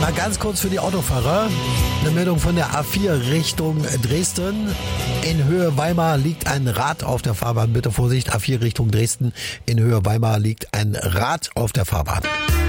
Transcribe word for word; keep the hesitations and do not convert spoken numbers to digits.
Mal ganz kurz für die Autofahrer. Eine Meldung von der A vier Richtung Dresden. In Höhe Weimar liegt ein Rad auf der Fahrbahn. Bitte Vorsicht, A vier Richtung Dresden. In Höhe Weimar liegt ein Rad auf der Fahrbahn.